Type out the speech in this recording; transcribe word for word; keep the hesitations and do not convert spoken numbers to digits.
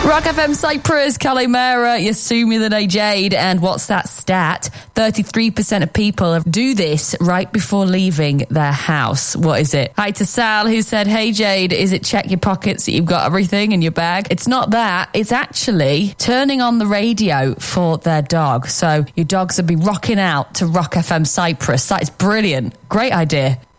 Rock F M Cyprus, Calimera, Yasumi the Jade, and what's that stat? thirty-three percent of people do this right before leaving their house. What is it? Hi to Sal, who said, hey Jade, is it check your pockets that you've got everything in your bag? It's not that. It's actually turning on the radio for their dog. So your dogs will be rocking out to Rock F M Cyprus. That is brilliant. Great idea.